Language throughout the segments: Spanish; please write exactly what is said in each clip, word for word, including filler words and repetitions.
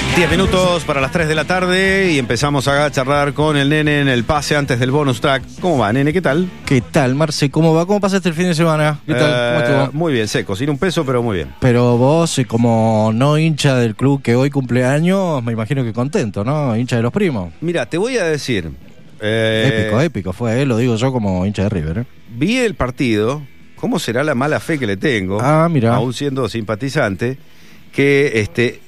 diez minutos para las tres de la tarde y empezamos a charlar con el nene en el pase antes del bonus track. ¿Cómo va, nene? ¿Qué tal? ¿Qué tal, Marce? ¿Cómo va? ¿Cómo pasaste el fin de semana? ¿Qué tal? Eh, ¿Cómo estuvo? Muy bien, seco, sin un peso, pero muy bien. Pero vos, como no hincha del club que hoy cumpleaños, me imagino que contento, ¿no? Hincha de los primos. Mira, te voy a decir... Eh, épico, épico fue, ¿eh? Lo digo yo como hincha de River, ¿eh? Vi el partido, ¿cómo será la mala fe que le tengo? Ah, mira. Aún siendo simpatizante, que este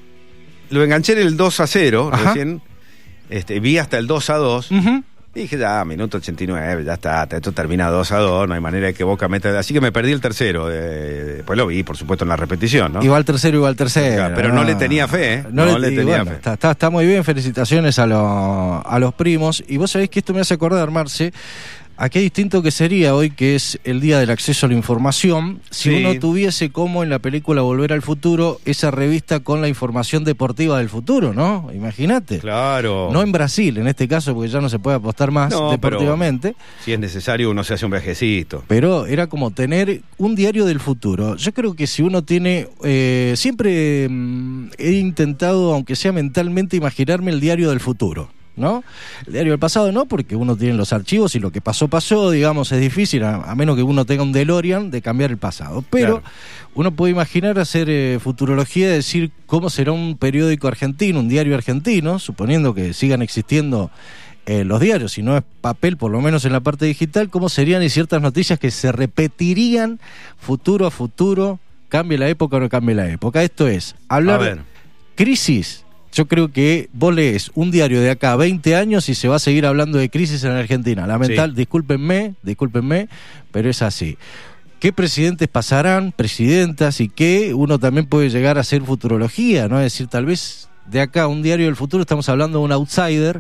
lo enganché en el dos a cero, Ajá. recién, este, vi hasta el dos a dos, Uh-huh. y dije, ya, minuto ochenta y nueve, ya está, esto termina dos a dos, no hay manera de que Boca meta, así que me perdí el tercero, eh, después lo vi, por supuesto, en la repetición, ¿no? Igual tercero, igual tercero. Pero no le tenía fe, ¿eh? No, No le, le y tenía bueno, fe. Está, está, está muy bien, felicitaciones a, lo- a los primos. Y vos sabés que esto me hace acordar, Marce, a qué distinto que sería hoy, que es el día del acceso a la información, si Sí. uno tuviese, como en la película Volver al Futuro, esa revista con la información deportiva del futuro, ¿no? Imagínate. Claro. No en Brasil, en este caso, porque ya no se puede apostar más No, deportivamente. pero si es necesario, uno se hace un viajecito. Pero era como tener un diario del futuro. Yo creo que si uno tiene... Eh, siempre mm, he intentado, aunque sea mentalmente, imaginarme el diario del futuro, ¿no? El diario del pasado no, porque uno tiene los archivos y lo que pasó, pasó, digamos, es difícil, a, a menos que uno tenga un DeLorean, de cambiar el pasado. Pero Claro. uno puede imaginar hacer eh, futurología, decir cómo será un periódico argentino, un diario argentino, suponiendo que sigan existiendo Eh, los diarios, si no es papel, por lo menos en la parte digital, cómo serían y ciertas noticias que se repetirían futuro a futuro, cambie la época o no cambie la época. Esto es, hablar A ver. crisis. Yo creo que vos lees un diario de acá a veinte años y se va a seguir hablando de crisis en Argentina. Lamentable, Sí. discúlpenme, discúlpenme, pero es así. ¿Qué presidentes pasarán, presidentas, y qué uno también puede llegar a hacer futurología, ¿no? Es decir, tal vez de acá a un diario del futuro estamos hablando de un outsider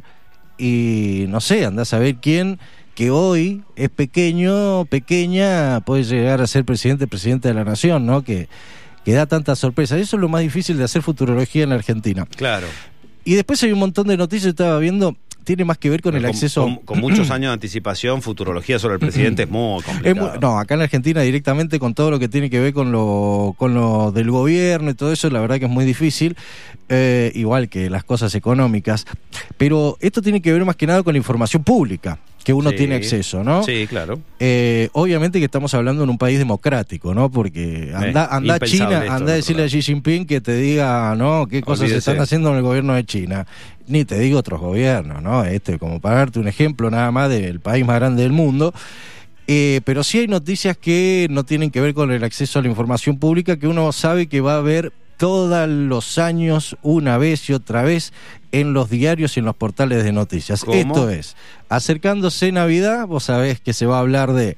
y no sé, andás a ver quién que hoy es pequeño, pequeña, puede llegar a ser presidente, presidente de la nación, ¿no? Que, que da tantas sorpresas. Eso es lo más difícil de hacer futurología en la Argentina. Claro. Y después hay un montón de noticias, estaba viendo, tiene más que ver con el Con- acceso... Con, con muchos años de anticipación, futurología sobre el presidente es muy Es complicado. muy- no, acá en Argentina directamente con todo lo que tiene que ver con lo, con lo del gobierno y todo eso, la verdad que es muy difícil, eh, igual que las cosas económicas. Pero esto tiene que ver más que nada con la información pública, que uno Sí. tiene acceso, ¿no? Sí, claro. Eh, obviamente que estamos hablando en un país democrático, ¿no? Porque anda, Eh, anda a impensable China, esto, anda a de decirle a otro Xi Jinping que te diga, ¿no? ¿Qué cosas se Olvídese. están haciendo en el gobierno de China? Ni te digo otros gobiernos, ¿no? Este, como para darte un ejemplo nada más del país más grande del mundo. Eh, pero sí hay noticias que no tienen que ver con el acceso a la información pública, que uno sabe que va a haber todos los años, una vez y otra vez, en los diarios y en los portales de noticias. ¿Cómo? Esto es, acercándose Navidad, vos sabés que se va a hablar de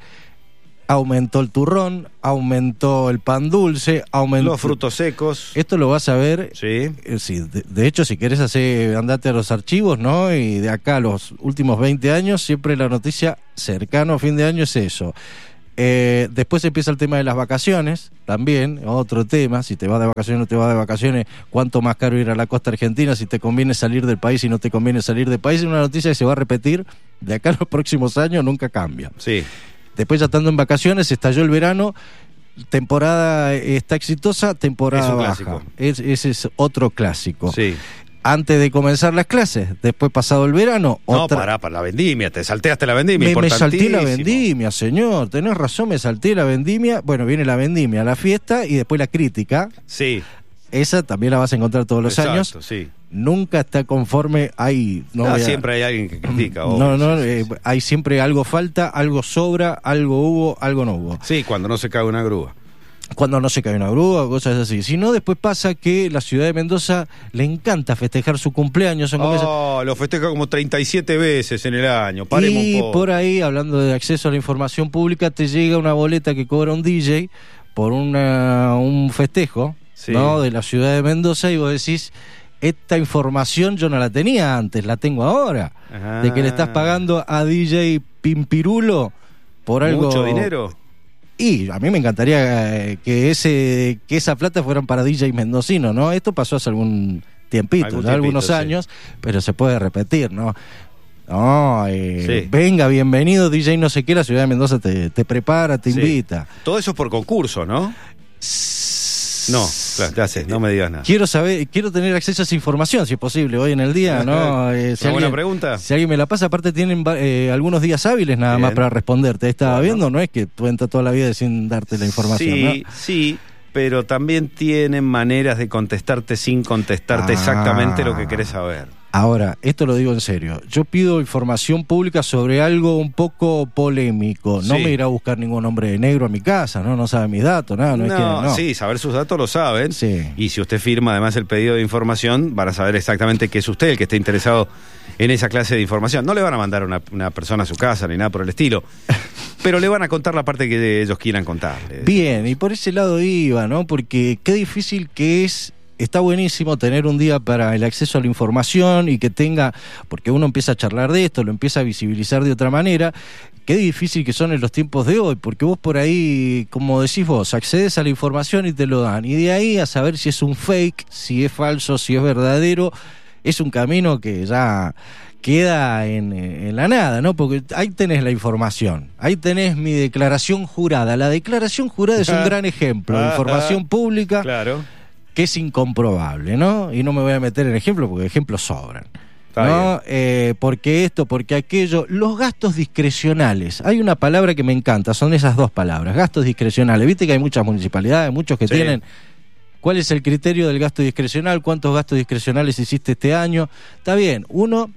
aumentó el turrón, aumentó el pan dulce, aumentó... Los frutos secos. Esto lo vas a ver, Sí. eh, sí, de, de hecho, si querés hacer, andate a los archivos, ¿no? Y de acá a los últimos veinte años, siempre la noticia cercano a fin de año es eso. Eh, después empieza el tema de las vacaciones, también, otro tema, si te vas de vacaciones o no te vas de vacaciones, cuánto más caro ir a la costa argentina, si te conviene salir del país y no te conviene salir del país, es una noticia que se va a repetir de acá a los próximos años, nunca cambia. Sí. Después, ya estando en vacaciones, estalló el verano, temporada está exitosa, temporada Es un baja. clásico. Es, ese es otro clásico. Sí. Antes de comenzar las clases, después pasado el verano, No, otra... pará, para la vendimia, te salteaste la vendimia, Me, me salté la importantísimo. vendimia, señor, tenés razón, me salté la vendimia. Bueno, viene la vendimia, la fiesta y después la crítica. Sí. Esa también la vas a encontrar todos los Exacto, años. sí. Nunca está conforme, hay... No Ah, voy a- siempre hay alguien que critica. No, obvio, no, sí, sí, eh, sí. hay siempre algo falta, algo sobra, algo hubo, algo no hubo. Sí, cuando no se cae una grúa. Cuando no se cae una grúa, cosas así. Si no, después pasa que la ciudad de Mendoza le encanta festejar su cumpleaños. Son como esas- Oh, lo festeja como treinta y siete veces en el año. Paremos y un poco. por ahí, hablando de acceso a la información pública, te llega una boleta que cobra un D J por una, un festejo, Sí. ¿no? De la ciudad de Mendoza, y vos decís, esta información yo no la tenía antes, la tengo ahora. Ajá. De que le estás pagando a D J Pimpirulo por algo... ¿Mucho dinero? Y a mí me encantaría eh, que ese que esa plata fueran para D J mendocino, ¿no? Esto pasó hace algún tiempito, Algún ya algunos tiempito, sí. años, pero se puede repetir, ¿no? No, eh, Sí. venga, bienvenido D J no sé qué, la ciudad de Mendoza te, te prepara, te Sí. invita. Todo eso es por concurso, ¿no? No. Claro, ya sé, no me digas nada. Quiero saber, quiero tener acceso a esa información, si es posible, hoy en el día, ¿no? Eh, si Una buena alguien, pregunta. Si alguien me la pasa, aparte tienen eh, algunos días hábiles nada Bien. más para responderte. Estaba Bueno. viendo, no es que tú entras toda la vida sin darte la información, Sí, ¿no? sí, pero también tienen maneras de contestarte sin contestarte Ah. exactamente lo que querés saber. Ahora, esto lo digo en serio. Yo pido información pública sobre algo un poco polémico. No Sí. me irá a buscar ningún hombre de negro a mi casa, ¿no? No sabe mis datos, nada. No, es que, no. Sí, saber sus datos lo saben. Sí. Y si usted firma además el pedido de información, van a saber exactamente que es usted el que esté interesado en esa clase de información. No le van a mandar una, una persona a su casa ni nada por el estilo, pero le van a contar la parte que ellos quieran contarle. Bien, y por ese lado iba, ¿no? Porque qué difícil que es. Está buenísimo tener un día para el acceso a la información y que tenga, porque uno empieza a charlar de esto, lo empieza a visibilizar de otra manera. Qué difícil que son en los tiempos de hoy, porque vos por ahí, como decís vos, accedes a la información y te lo dan. Y de ahí a saber si es un fake, si es falso, si es verdadero, es un camino que ya queda en, en la nada, ¿no? Porque ahí tenés la información, ahí tenés mi declaración jurada. La declaración jurada es un gran ejemplo de información pública. Claro. Que es incomprobable, ¿no? Y no me voy a meter en ejemplos porque ejemplos sobran. Está ¿No? Eh, porque esto, porque aquello. Los gastos discrecionales. Hay una palabra que me encanta, son esas dos palabras, gastos discrecionales. Viste que hay muchas municipalidades, muchos que Sí. tienen. ¿Cuál es el criterio del gasto discrecional? ¿Cuántos gastos discrecionales hiciste este año? Está bien, uno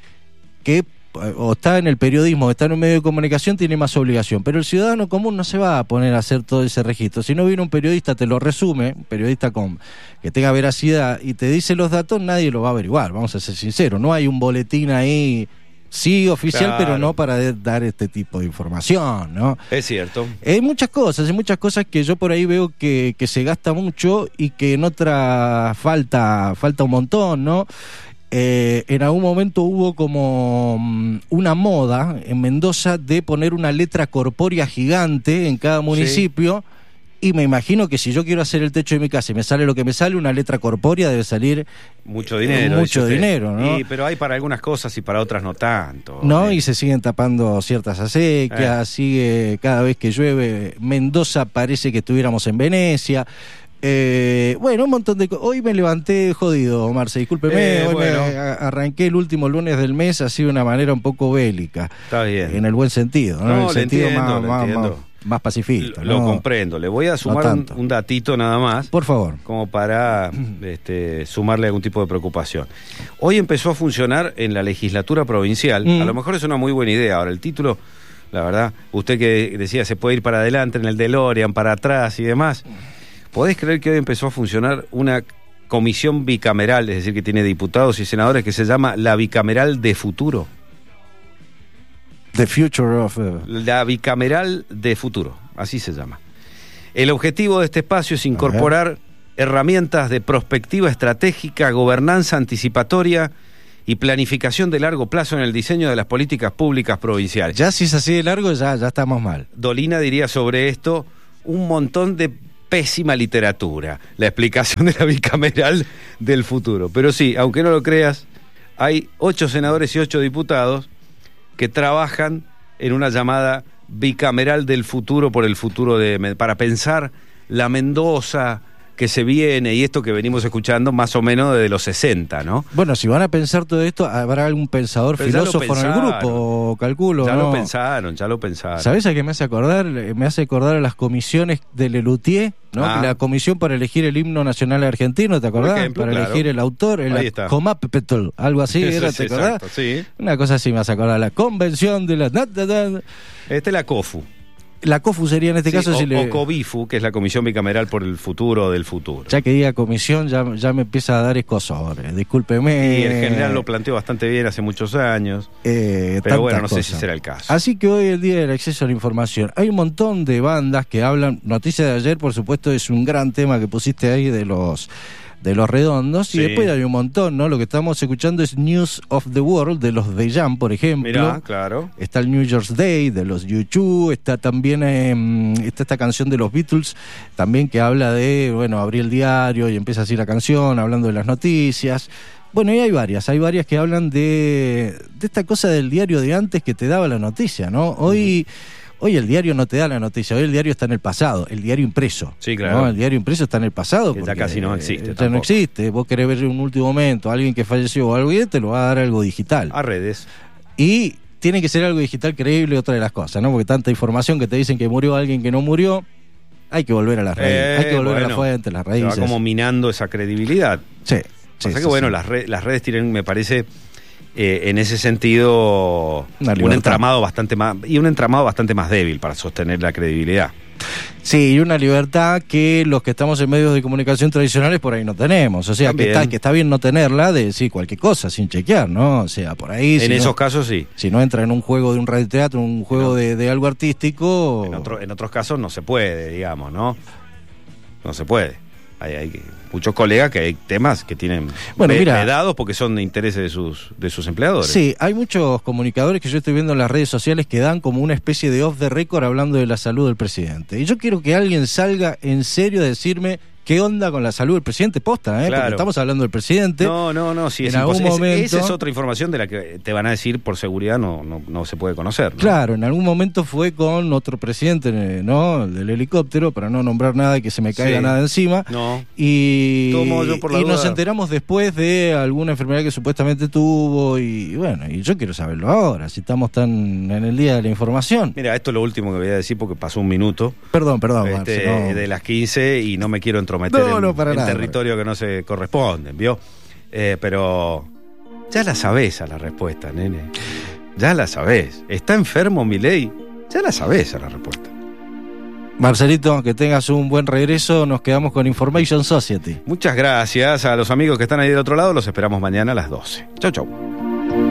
que o está en el periodismo, o está en un medio de comunicación, tiene más obligación, pero el ciudadano común no se va a poner a hacer todo ese registro. Si no viene un periodista, te lo resume, un periodista con que tenga veracidad y te dice los datos, nadie lo va a averiguar, vamos a ser sinceros. No hay un boletín ahí, sí, oficial, Claro. pero no para de- dar este tipo de información, ¿no? Es cierto. Hay muchas cosas, hay muchas cosas que yo por ahí veo que, que se gasta mucho y que en otra falta, falta un montón, ¿no? Eh, en algún momento hubo como mm, una moda en Mendoza de poner una letra corpórea gigante en cada municipio. Y me imagino que si yo quiero hacer el techo de mi casa y me sale lo que me sale, una letra corpórea debe salir Mucho dinero. mucho dice usted. dinero, ¿no? Y, pero hay para algunas cosas y para otras no tanto. No, Eh. y se siguen tapando ciertas acequias, Eh. sigue cada vez que llueve. Mendoza parece que estuviéramos en Venecia. Eh, bueno, un montón de cosas. Hoy me levanté jodido, Marce, discúlpeme. Eh, hoy bueno. me a- arranqué el último lunes del mes así de una manera un poco bélica. Está bien. En el buen sentido, ¿no? No, en el le sentido entiendo, más, le más, entiendo. más, más pacifista. Lo ¿no? comprendo. Le voy a sumar un, tanto. un datito nada más. Por favor. Como para este, sumarle algún tipo de preocupación. Hoy empezó a funcionar en la legislatura provincial. Mm. A lo mejor es una muy buena idea. Ahora, el título, la verdad, usted que decía se puede ir para adelante en el DeLorean, para atrás y demás. ¿Podés creer que hoy empezó a funcionar una comisión bicameral, es decir, que tiene diputados y senadores, que se llama la bicameral de futuro? The future of... Uh... La bicameral de futuro, así se llama. El objetivo de este espacio es incorporar herramientas de prospectiva estratégica, gobernanza anticipatoria y planificación de largo plazo en el diseño de las políticas públicas provinciales. Ya si es así de largo, ya, ya estamos mal. Dolina diría sobre esto un montón de pésima literatura, la explicación de la bicameral del futuro. Pero sí, aunque no lo creas, hay ocho senadores y ocho diputados que trabajan en una llamada bicameral del futuro por el futuro de para pensar la Mendoza que se viene y esto que venimos escuchando más o menos desde los sesenta, ¿no? Bueno, si van a pensar todo esto, habrá algún pensador Pero ya lo filósofo en el pensaron. grupo, calculo, Ya ¿no? lo pensaron, ya lo pensaron. ¿Sabés a qué me hace acordar? Me hace acordar a las comisiones de Lelutier, ¿no? Ah. La comisión para elegir el himno nacional argentino, ¿te acordás? Por ejemplo, para claro. elegir el autor, el Ahí está. Comapepetl, algo así era, Sí, ¿te acordás? exacto, sí. Una cosa así me hace acordar, la convención de la... Esta es la COFU. La COFU sería en este Sí, caso... o, si le... o COBIFU, que es la Comisión Bicameral por el Futuro del Futuro. Ya que diga comisión, ya, ya me empieza a dar escosor. eh, Discúlpeme. Y el general lo planteó bastante bien hace muchos años. Eh, Pero bueno, no tantas sé si cosas. será el caso. Así que hoy el día del acceso a la información. Hay un montón de bandas que hablan. Noticia de ayer, por supuesto, es un gran tema que pusiste ahí de los de los redondos. Sí. Y después hay un montón, ¿no? Lo que estamos escuchando es News of the World de los The Jam, por ejemplo. Mirá, claro. Está el New Year's Day de los U dos, está también eh, está esta canción de los Beatles, también que habla de, bueno, abrí el diario y empieza así la canción, hablando de las noticias. Bueno, y hay varias, hay varias que hablan de, de esta cosa del diario de antes que te daba la noticia, ¿no? Hoy, Hoy el diario no te da la noticia, hoy el diario está en el pasado, el diario impreso. Sí, claro. ¿no? El diario impreso está en el pasado. Que ya casi no existe. Ya tampoco. no existe. Vos querés ver en un último momento a alguien que falleció o algo y te lo va a dar algo digital. A redes. Y tiene que ser algo digital creíble, otra de las cosas, ¿no? Porque tanta información que te dicen que murió alguien que no murió, hay que volver a las raíces, Eh, hay que volver bueno, a las fuentes, las Se raíces. va como minando esa credibilidad. Sí. Pasa sí, que sí, bueno, sí. Las, re- las redes tienen, me parece, eh, en ese sentido, Una un libertad. entramado bastante más, y un entramado bastante más débil para sostener la credibilidad. Sí, y una libertad que los que estamos en medios de comunicación tradicionales por ahí no tenemos. O sea, que También. está, que está bien no tenerla de decir cualquier cosa sin chequear, ¿no? O sea, por ahí... En si esos no, casos sí. si no entra en un juego de un radioteatro, un juego de, de algo artístico... En, otro- en otros casos no se puede, digamos, ¿no? No se puede. Hay, hay muchos colegas que hay temas que tienen Bueno, ve- mira. vedados porque son de interés de sus, de sus empleadores. Sí, hay muchos comunicadores que yo estoy viendo en las redes sociales que dan como una especie de off the record hablando de la salud del presidente. Y yo quiero que alguien salga en serio a decirme qué onda con la salud del presidente posta, ¿eh? Claro. Porque estamos hablando del presidente. No, no, no, sí, En es algún impos- es- momento- esa es otra información de la que te van a decir por seguridad no, no, no se puede conocer, ¿no? Claro, en algún momento fue con otro presidente, ¿no? El del helicóptero, para no nombrar nada y que se me caiga Sí. nada encima. No. Y, Tomo yo por la y nos duda. enteramos después de alguna enfermedad que supuestamente tuvo. Y bueno, y yo quiero saberlo ahora, si estamos tan en el día de la información. Mira, esto es lo último que voy a decir porque pasó un minuto Perdón, perdón, este, Marce, no. de las quince y no me quiero entrometer No, en, no, para en nada. territorio que no se corresponden, ¿vio? Eh, pero ya la sabés a la respuesta, nene. Ya la sabés. ¿Está enfermo Milei? Ya la sabés a la respuesta. Marcelito, que tengas un buen regreso. Nos quedamos con Information Society. Muchas gracias a los amigos que están ahí del otro lado. Los esperamos mañana a las doce. Chau, chau.